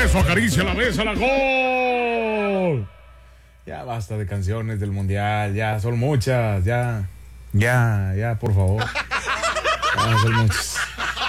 Eso, acaricia la mesa, la gol. Ya basta de canciones del mundial, ya son muchas, ya, por favor. Ya son muchas.